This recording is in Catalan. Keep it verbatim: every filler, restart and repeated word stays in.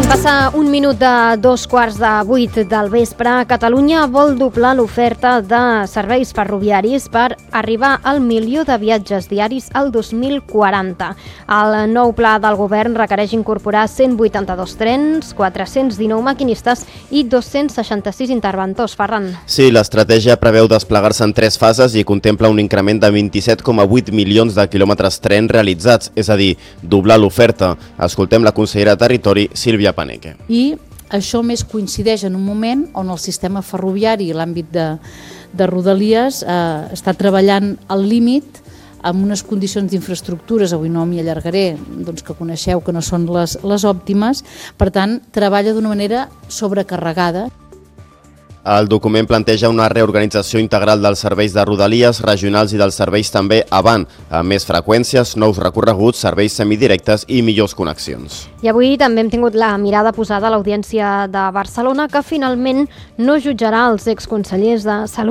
Passa un minut de dos quarts de vuit del vespre. Catalunya vol doblar l'oferta de serveis ferroviaris per arribar al milió de viatges diaris al dos mil quaranta. El nou pla del govern requereix incorporar cent vuitanta-dos trens, quatre-cents dinou maquinistes i dos-cents seixanta-sis interventors. Ferran. Sí, l'estratègia preveu desplegar-se en tres fases i contempla un increment de vint-i-set coma vuit milions de quilòmetres tren realitzats, és a dir, doblar l'oferta. Escoltem la consellera de Territori, Sílvia Paneque. I això més coincideix en un moment on el sistema ferroviari i l'àmbit de, de Rodalies eh, està treballant al límit amb unes condicions d'infraestructures, avui no m'hi allargaré, doncs que coneixeu que no són les, les òptimes, per tant, treballa d'una manera sobrecarregada. El document planteja una reorganització integral dels serveis de Rodalies, regionals i dels serveis també avant, amb més freqüències, nous recorreguts, serveis semidirectes i millors connexions. I avui també hem tingut la mirada posada a l'Audiència de Barcelona, que finalment no jutjarà els exconsellers de Salut